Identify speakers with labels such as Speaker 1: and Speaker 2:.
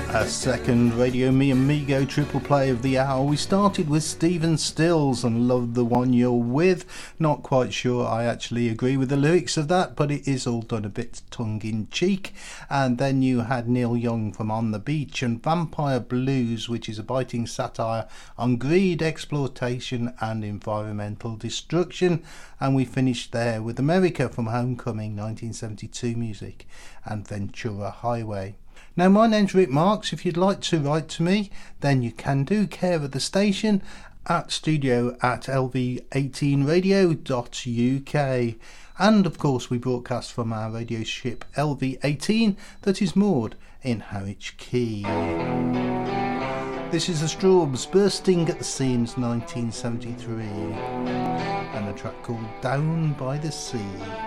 Speaker 1: A second Radio Me Amigo triple play of the hour. We started with Stephen Stills and Love the One You're With. Not quite sure I actually agree with the lyrics of that, but it is all done a bit tongue-in-cheek. And then you had Neil Young from On the Beach and Vampire Blues, which is a biting satire on greed, exploitation and environmental destruction. And we finished there with America from Homecoming 1972 music and Ventura Highway. Now, my name's Rick Marks. If you'd like to write to me, then you can do. Care of the station at studio@lv18radio.uk. And of course, we broadcast from our radio ship LV18 that is moored in Harwich Quay. This is the Strawbs bursting at the seams 1973 and a track called Down by the Sea.